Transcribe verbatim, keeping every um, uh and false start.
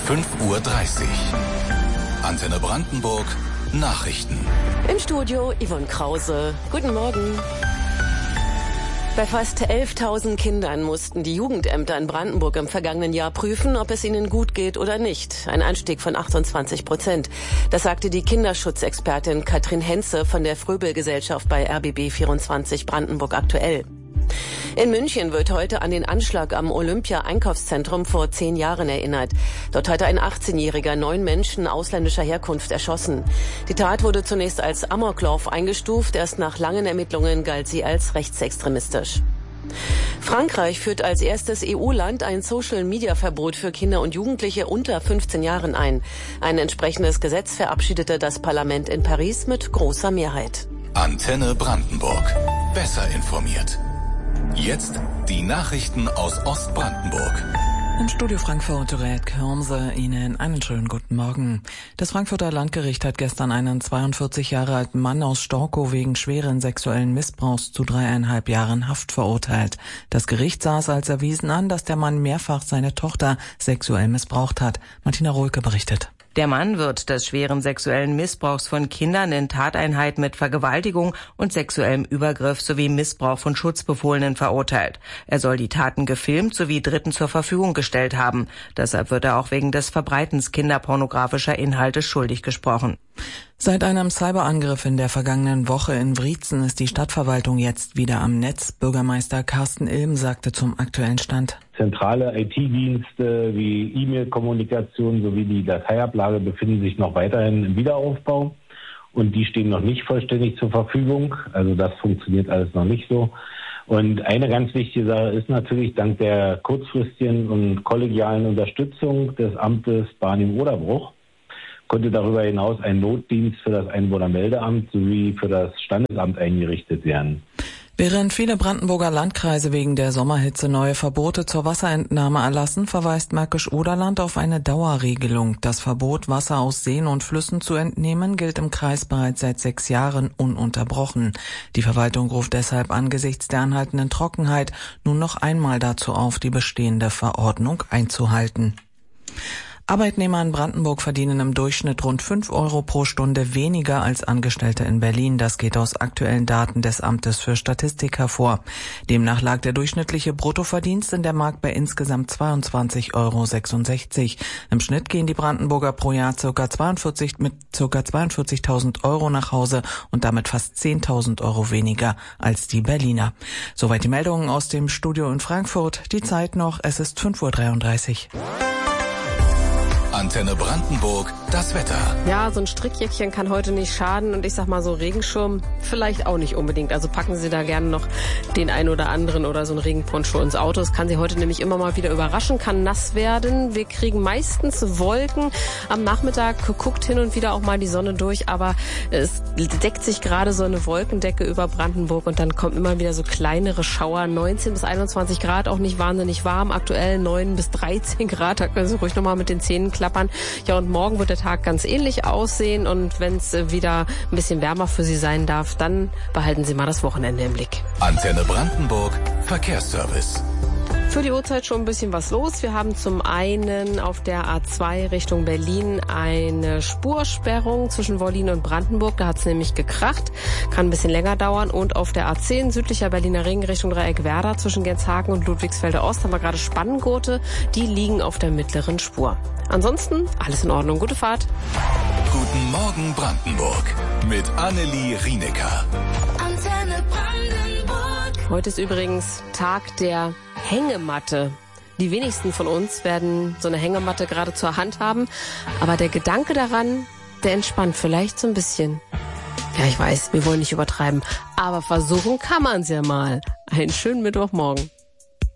fünf Uhr dreißig. Antenne Brandenburg Nachrichten. Im Studio Yvonne Krause. Guten Morgen. Bei fast elftausend Kindern mussten die Jugendämter in Brandenburg im vergangenen Jahr prüfen, ob es ihnen gut geht oder nicht. Ein Anstieg von achtundzwanzig Prozent. Das sagte die Kinderschutzexpertin Katrin Henze von der Fröbel-Gesellschaft bei R B B vierundzwanzig Brandenburg aktuell. In München wird heute an den Anschlag am Olympia-Einkaufszentrum vor zehn Jahren erinnert. Dort hatte ein achtzehnjähriger neun Menschen ausländischer Herkunft erschossen. Die Tat wurde zunächst als Amoklauf eingestuft, erst nach langen Ermittlungen galt sie als rechtsextremistisch. Frankreich führt als erstes E U-Land ein Social-Media-Verbot für Kinder und Jugendliche unter fünfzehn Jahren ein. Ein entsprechendes Gesetz verabschiedete das Parlament in Paris mit großer Mehrheit. Antenne Brandenburg. Besser informiert. Jetzt die Nachrichten aus Ostbrandenburg. Im Studio Frankfurt Rät Kürmse, Ihnen einen schönen guten Morgen. Das Frankfurter Landgericht hat gestern einen zweiundvierzig Jahre alten Mann aus Storkow wegen schweren sexuellen Missbrauchs zu dreieinhalb Jahren Haft verurteilt. Das Gericht sah es als erwiesen an, dass der Mann mehrfach seine Tochter sexuell missbraucht hat. Martina Rohlke berichtet. Der Mann wird des schweren sexuellen Missbrauchs von Kindern in Tateinheit mit Vergewaltigung und sexuellem Übergriff sowie Missbrauch von Schutzbefohlenen verurteilt. Er soll die Taten gefilmt sowie Dritten zur Verfügung gestellt haben. Deshalb wird er auch wegen des Verbreitens kinderpornografischer Inhalte schuldig gesprochen. Seit einem Cyberangriff in der vergangenen Woche in Wriezen ist die Stadtverwaltung jetzt wieder am Netz. Bürgermeister Carsten Ilm sagte zum aktuellen Stand: Zentrale I T-Dienste wie E-Mail-Kommunikation sowie die Dateiablage befinden sich noch weiterhin im Wiederaufbau und die stehen noch nicht vollständig zur Verfügung. Also das funktioniert alles noch nicht so. Und eine ganz wichtige Sache ist natürlich, dank der kurzfristigen und kollegialen Unterstützung des Amtes Barnim-Oderbruch konnte darüber hinaus ein Notdienst für das Einwohnermeldeamt sowie für das Standesamt eingerichtet werden. Während viele Brandenburger Landkreise wegen der Sommerhitze neue Verbote zur Wasserentnahme erlassen, verweist Märkisch-Oderland auf eine Dauerregelung. Das Verbot, Wasser aus Seen und Flüssen zu entnehmen, gilt im Kreis bereits seit sechs Jahren ununterbrochen. Die Verwaltung ruft deshalb angesichts der anhaltenden Trockenheit nun noch einmal dazu auf, die bestehende Verordnung einzuhalten. Arbeitnehmer in Brandenburg verdienen im Durchschnitt rund fünf Euro pro Stunde weniger als Angestellte in Berlin. Das geht aus aktuellen Daten des Amtes für Statistik hervor. Demnach lag der durchschnittliche Bruttoverdienst in der Mark bei insgesamt zweiundzwanzig Euro sechsundsechzig. Im Schnitt gehen die Brandenburger pro Jahr ca. zweiundvierzig mit ca. zweiundvierzigtausend Euro nach Hause und damit fast zehntausend Euro weniger als die Berliner. Soweit die Meldungen aus dem Studio in Frankfurt. Die Zeit noch, es ist fünf Uhr dreiunddreißig. Antenne Brandenburg, das Wetter. Ja, so ein Strickjäckchen kann heute nicht schaden und ich sag mal so Regenschirm vielleicht auch nicht unbedingt. Also packen Sie da gerne noch den einen oder anderen oder so einen Regenponcho ins Auto. Es kann Sie heute nämlich immer mal wieder überraschen, kann nass werden. Wir kriegen meistens Wolken. Am Nachmittag guckt hin und wieder auch mal die Sonne durch, aber es deckt sich gerade so eine Wolkendecke über Brandenburg und dann kommen immer wieder so kleinere Schauer. neunzehn bis einundzwanzig Grad, auch nicht wahnsinnig warm. Aktuell neun bis dreizehn Grad, da können Sie ruhig nochmal mit den Zähnen klappern. Ja, und morgen wird der Tag ganz ähnlich aussehen und wenn es wieder ein bisschen wärmer für Sie sein darf, dann behalten Sie mal das Wochenende im Blick. Antenne Brandenburg, Verkehrsservice. Für die Uhrzeit schon ein bisschen was los. Wir haben zum einen auf der A zwei Richtung Berlin eine Spursperrung zwischen Wollin und Brandenburg. Da hat es nämlich gekracht. Kann ein bisschen länger dauern. Und auf der A zehn südlicher Berliner Ring Richtung Dreieck Werder zwischen Genshagen und Ludwigsfelder Ost haben wir gerade Spanngurte. Die liegen auf der mittleren Spur. Ansonsten alles in Ordnung. Gute Fahrt. Guten Morgen Brandenburg mit Annelie Rienecker. Antenne Brandenburg. Heute ist übrigens Tag der Hängematte. Die wenigsten von uns werden so eine Hängematte gerade zur Hand haben, aber der Gedanke daran, der entspannt vielleicht so ein bisschen. Ja, ich weiß, wir wollen nicht übertreiben, aber versuchen kann man es ja mal. Einen schönen Mittwochmorgen.